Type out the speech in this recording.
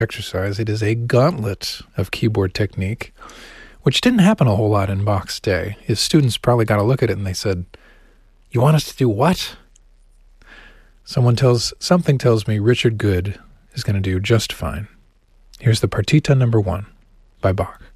exercise. It is a gauntlet of keyboard technique, which didn't happen a whole lot in Bach's day. His students probably got a look at it and they said, "You want us to do what?" Something tells me Richard Good is going to do just fine. Here's the Partita number 1 by Bach.